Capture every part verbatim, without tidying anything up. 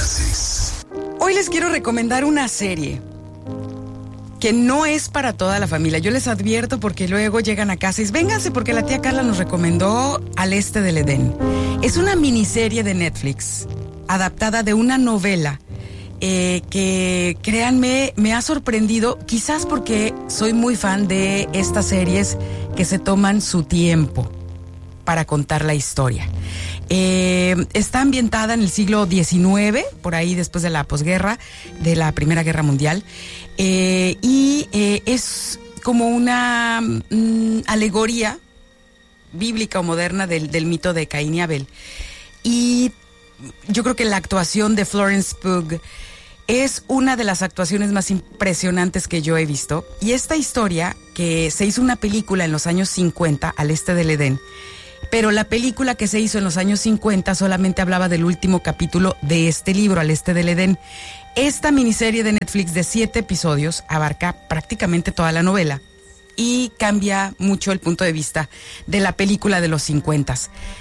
Classics. Hoy les quiero recomendar una serie que no es para toda la familia. Yo les advierto porque luego llegan a casa y dicen, vénganse porque la tía Carla nos recomendó Al Este del Edén. Es una miniserie de Netflix, adaptada de una novela eh, que, créanme, me ha sorprendido, quizás porque soy muy fan de estas series que se toman su tiempo para contar la historia. Eh, está ambientada en el siglo diecinueve, por ahí después de la posguerra, de la Primera Guerra Mundial, eh, y eh, es como una mm, alegoría bíblica o moderna del, del mito de Caín y Abel. Y yo creo que la actuación de Florence Pugh es una de las actuaciones más impresionantes que yo he visto. Y esta historia, que se hizo una película en los años cincuenta, Al Este del Edén, pero la película que se hizo en los años cincuenta solamente hablaba del último capítulo de este libro, Al Este del Edén. Esta miniserie de Netflix de siete episodios abarca prácticamente toda la novela y cambia mucho el punto de vista de la película de los cincuenta.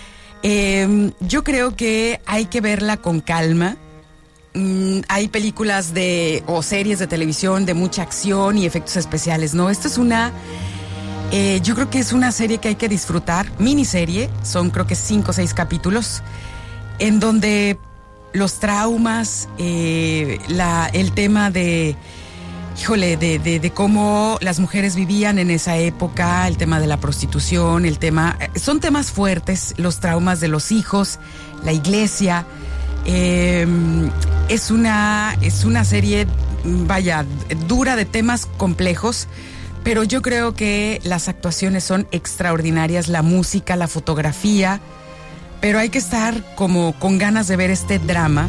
Eh, yo creo que hay que verla con calma. Mm, hay películas de o series de televisión de mucha acción y efectos especiales. No, esto es una... Eh, yo creo que es una serie que hay que disfrutar, miniserie, son creo que cinco o seis capítulos, en donde los traumas, eh, la, el tema de, híjole, de, de, de cómo las mujeres vivían en esa época, el tema de la prostitución, el tema, son temas fuertes, los traumas de los hijos, la iglesia, eh, es una, es una serie, vaya, dura de temas complejos. Pero yo creo que las actuaciones son extraordinarias, la música, la fotografía, pero hay que estar como con ganas de ver este drama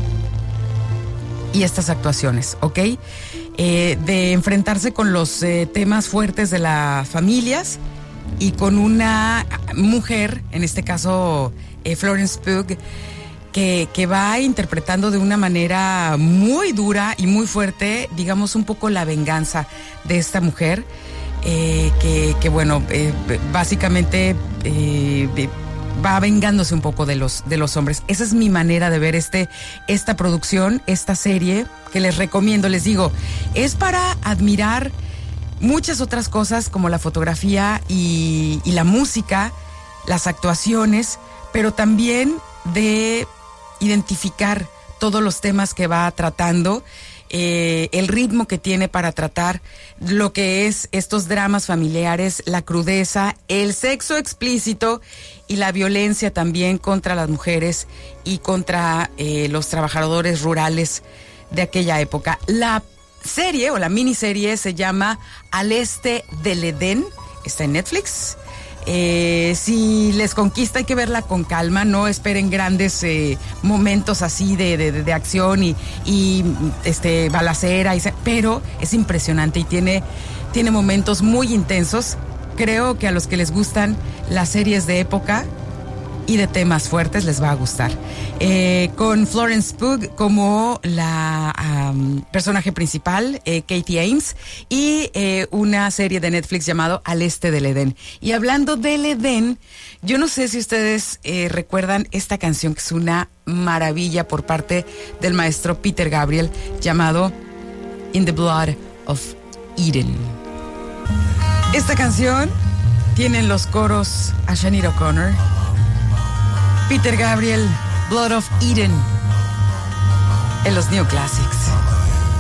y estas actuaciones, ¿ok? Eh, de enfrentarse con los eh, temas fuertes de las familias y con una mujer, en este caso eh, Florence Pugh, que, que va interpretando de una manera muy dura y muy fuerte, digamos, un poco la venganza de esta mujer. Eh, que, que bueno, eh, básicamente eh, va vengándose un poco de los, de los hombres. Esa es mi manera de ver este, esta producción, esta serie, que les recomiendo. Les digo, es para admirar muchas otras cosas como la fotografía y, y la música, las actuaciones, pero también de identificar todos los temas que va tratando. Eh, el ritmo que tiene para tratar lo que es estos dramas familiares, la crudeza, el sexo explícito y la violencia también contra las mujeres y contra eh, los trabajadores rurales de aquella época. La serie o la miniserie se llama Al Este del Edén, está en Netflix. Eh, si les conquista hay que verla con calma, no esperen grandes eh, momentos así de, de, de acción y, y este balacera, y, pero es impresionante y tiene, tiene momentos muy intensos. Creo que a los que les gustan las series de época y de temas fuertes les va a gustar. Eh, con Florence Pugh como la um, personaje principal, eh, Katie Ames, y eh, una serie de Netflix llamado Al Este del Edén. Y hablando del Edén, yo no sé si ustedes eh, recuerdan esta canción que es una maravilla por parte del maestro Peter Gabriel, llamado In the Blood of Eden. Esta canción tiene en los coros a Sinead O'Connor, Peter Gabriel, Blood of Eden, en los New Classics.